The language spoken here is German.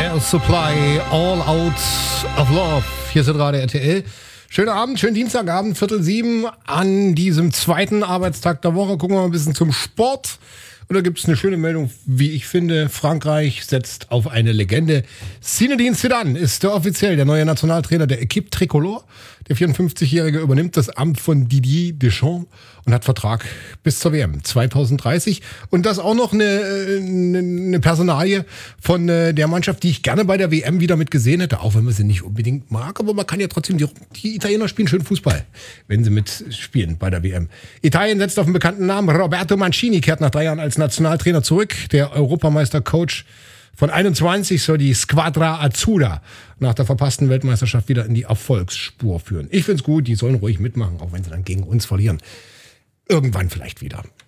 Air Supply, All Out of Love. Hier ist gerade RTL. Schönen Abend, schönen Dienstagabend, 6:45 an diesem zweiten Arbeitstag der Woche. Gucken wir mal ein bisschen zum Sport. Und da gibt es eine schöne Meldung, wie ich finde. Frankreich setzt auf eine Legende. Zinedine Zidane ist offiziell der neue Nationaltrainer der Equipe Tricolore. Der 54-Jährige übernimmt das Amt von Didier Deschamps und hat Vertrag bis zur WM 2030. Und das auch noch eine Personalie von der Mannschaft, die ich gerne bei der WM wieder mit gesehen hätte. Auch wenn man sie nicht unbedingt mag, aber man kann ja trotzdem, die Italiener spielen schön Fußball, wenn sie mitspielen bei der WM. Italien setzt auf einen bekannten Namen. Roberto Mancini kehrt nach 3 Jahren als Nationaltrainer zurück. Der Europameister-Coach von 21 soll die Squadra Azzurra nach der verpassten Weltmeisterschaft wieder in die Erfolgsspur führen. Ich find's gut, die sollen ruhig mitmachen, auch wenn sie dann gegen uns verlieren. Irgendwann vielleicht wieder.